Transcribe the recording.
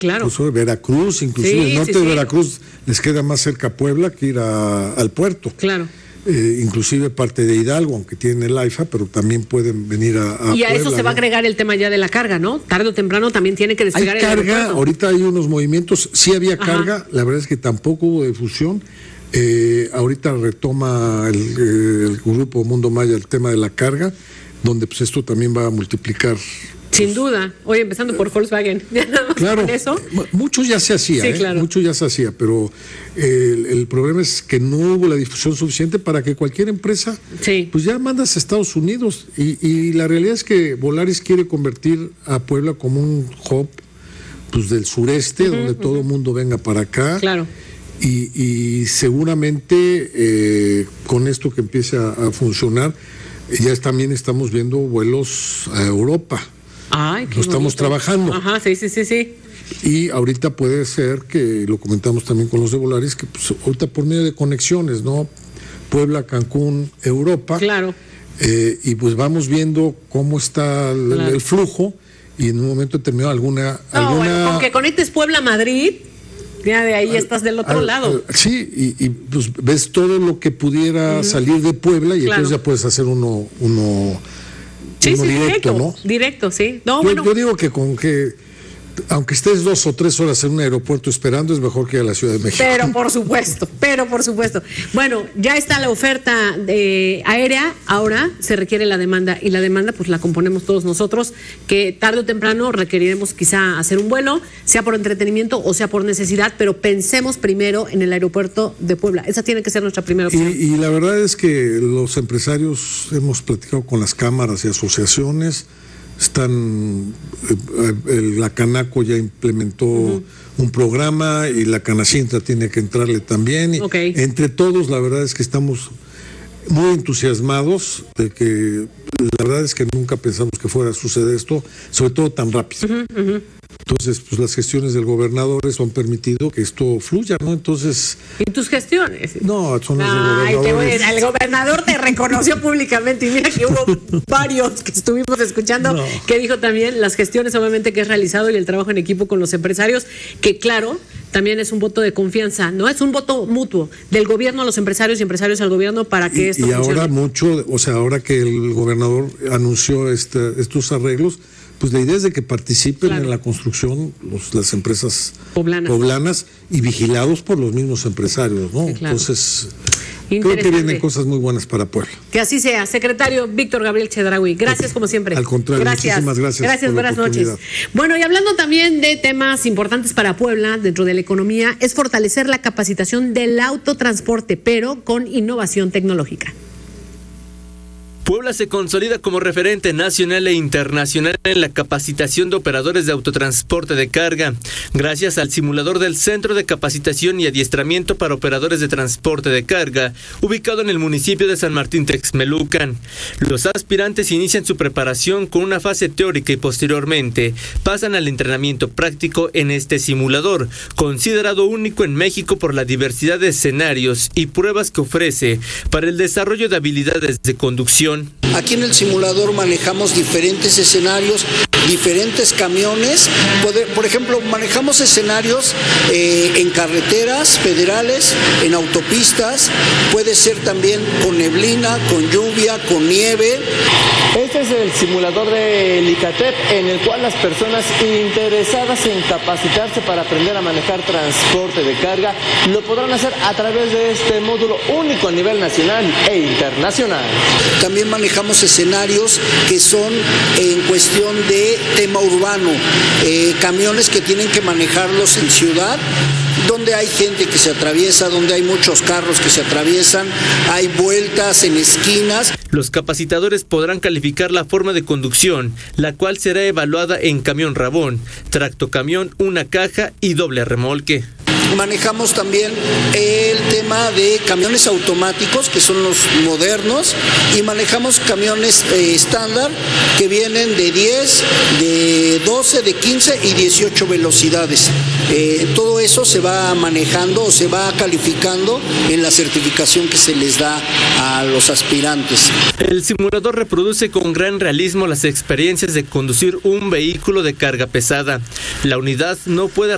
Claro. Incluso Veracruz, inclusive el norte de Veracruz les queda más cerca a Puebla que ir al puerto. Claro. Inclusive parte de Hidalgo, aunque tienen el AIFA, pero también pueden venir a y a Puebla, eso se va a agregar el tema ya de la carga, ¿no? Tarde o temprano también tiene que despegar el aeropuerto. Hay carga, ahorita hay unos movimientos, sí había carga, la verdad es que tampoco hubo difusión. Ahorita retoma el grupo Mundo Maya el tema de la carga, donde pues esto también va a multiplicar. Sin duda. Hoy empezando por Volkswagen. Claro, eso. Mucho ya se hacía, mucho ya se hacía, pero el problema es que no hubo la difusión suficiente para que cualquier empresa, pues ya mandas a Estados Unidos. Y la realidad es que Volaris quiere convertir a Puebla como un hub pues del sureste, donde todo el mundo venga para acá. Claro. Y seguramente con esto que empiece a funcionar, ya también estamos viendo vuelos a Europa. Ay, qué lo estamos trabajando. Ajá, sí. Y ahorita puede ser que, lo comentamos también con los de Volaris, que pues, ahorita por medio de conexiones, ¿no? Puebla, Cancún, Europa. Claro. Y pues vamos viendo cómo está el flujo y en un momento determinado alguna... Bueno, con que conectes Puebla-Madrid, ya de ahí estás del otro lado. Sí, y pues ves todo lo que pudiera salir de Puebla y entonces ya puedes hacer uno directo, ¿no? Directo, sí. No, yo digo que con que, aunque estés 2 o 3 horas en un aeropuerto esperando, es mejor que ir a la Ciudad de México. Pero por supuesto. Bueno, ya está la oferta aérea, ahora se requiere la demanda, y la demanda pues la componemos todos nosotros, que tarde o temprano requeriremos quizá hacer un vuelo, sea por entretenimiento o sea por necesidad, pero pensemos primero en el aeropuerto de Puebla. Esa tiene que ser nuestra primera opción. Y la verdad es que los empresarios hemos platicado con las cámaras y asociaciones. La Canaco ya implementó un programa y la Canacintra tiene que entrarle también. Entre todos, la verdad es que estamos muy entusiasmados de que la verdad es que nunca pensamos que fuera a suceder esto, sobre todo tan rápido. Entonces, pues las gestiones del gobernador eso han permitido que esto fluya, ¿no? Entonces... ¿Y tus gestiones? No, son las del gobernador. El gobernador te reconoció públicamente, y mira que hubo varios que estuvimos escuchando que dijo también las gestiones obviamente que es realizado y el trabajo en equipo con los empresarios, que claro, también es un voto de confianza, ¿no? Es un voto mutuo del gobierno a los empresarios y empresarios al gobierno para que esto funcione. Ahora ahora que el gobernador anunció estos arreglos, pues la idea es de que participen en la construcción las empresas poblanas y vigilados por los mismos empresarios, ¿no? Entonces, creo que vienen cosas muy buenas para Puebla. Que así sea. Secretario Víctor Gabriel Chedraui, gracias como siempre. Al contrario, muchísimas gracias. Gracias, buenas noches. Bueno, y hablando también de temas importantes para Puebla dentro de la economía, es fortalecer la capacitación del autotransporte, pero con innovación tecnológica. Puebla se consolida como referente nacional e internacional en la capacitación de operadores de autotransporte de carga, gracias al simulador del Centro de Capacitación y Adiestramiento para Operadores de Transporte de Carga, ubicado en el municipio de San Martín Texmelucan. Los aspirantes inician su preparación con una fase teórica y posteriormente pasan al entrenamiento práctico en este simulador, considerado único en México por la diversidad de escenarios y pruebas que ofrece para el desarrollo de habilidades de conducción. Aquí en el simulador manejamos diferentes escenarios, diferentes camiones. Por ejemplo, manejamos escenarios en carreteras federales, en autopistas, puede ser también con neblina, con lluvia, con nieve. Este es el simulador de Licatep, en el cual las personas interesadas en capacitarse para aprender a manejar transporte de carga lo podrán hacer a través de este módulo único a nivel nacional e internacional. También manejamos escenarios que son en cuestión de tema urbano, camiones que tienen que manejarlos en ciudad, donde hay gente que se atraviesa, donde hay muchos carros que se atraviesan, hay vueltas en esquinas. Los capacitadores podrán calificar la forma de conducción, la cual será evaluada en camión rabón, tractocamión, una caja y doble remolque. Manejamos también el tema de camiones automáticos, que son los modernos, y manejamos camiones estándar que vienen de 10, de 12, de 15 y 18 velocidades. Todo eso se va manejando o se va calificando en la certificación que se les da a los aspirantes. El simulador reproduce con gran realismo las experiencias de conducir un vehículo de carga pesada. La unidad no puede